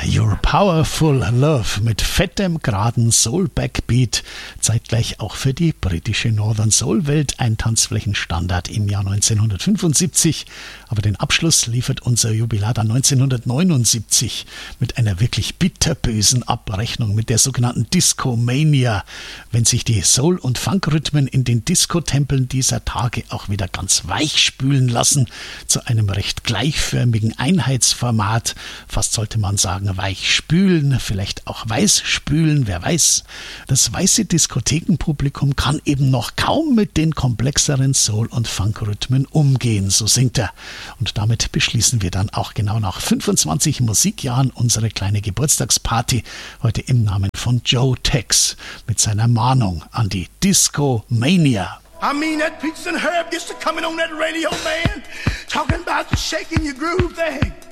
Your Powerful Love mit fettem, geraden Soul-Backbeat, zeitgleich auch für die britische Northern Soul-Welt ein Tanzflächenstandard im Jahr 1975. Aber den Abschluss liefert unser Jubilar dann 1979 mit einer wirklich bitterbösen Abrechnung mit der sogenannten Disco-Mania, wenn sich die Soul- und Funk-Rhythmen in den Disco-Tempeln dieser Tage auch wieder ganz weich spülen lassen, zu einem recht gleichförmigen Einheitsformat. Fast sollte man sagen, weich spülen, vielleicht auch weiß spülen, wer weiß. Das weiße Diskothekenpublikum kann eben noch kaum mit den komplexeren Soul- und Funk-Rhythmen umgehen, so singt er. Und damit beschließen wir dann auch genau nach 25 Musikjahren unsere kleine Geburtstagsparty, heute im Namen von Joe Tex mit seiner Mahnung an die Disco-Mania. I mean, that Peaches and Herb gets to coming on that radio, man, talking about shaking your groove thing.